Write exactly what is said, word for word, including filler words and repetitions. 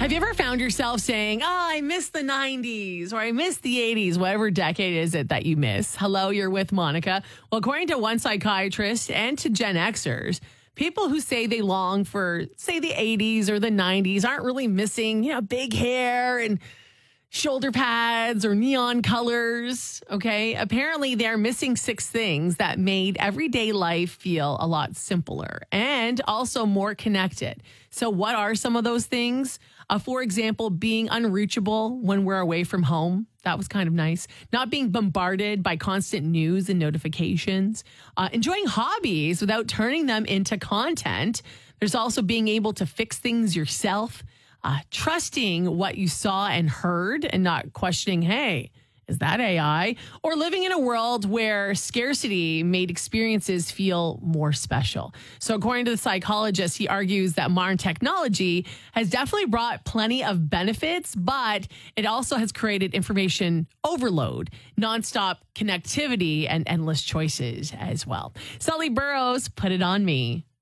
Have you ever found yourself saying, oh, I miss the nineties or I miss the eighties, whatever decade is it that you miss? Hello, you're with Monica. Well, according to one psychiatrist and to Gen Xers, people who say they long for, say, the eighties or the nineties aren't really missing, you know, big hair and shoulder pads or neon colors. Okay. Apparently, they're missing six things that made everyday life feel a lot simpler and also more connected. So, what are some of those things? Uh, for example, being unreachable when we're away from home. That was kind of nice. Not being bombarded by constant news and notifications. Uh, enjoying hobbies without turning them into content. There's also being able to fix things yourself. Uh, trusting what you saw and heard and not questioning, hey, is that A I? Or living in a world where scarcity made experiences feel more special. So according to the psychologist, he argues that modern technology has definitely brought plenty of benefits, but it also has created information overload, nonstop connectivity, and endless choices as well. Sully Burrows, Put It On Me.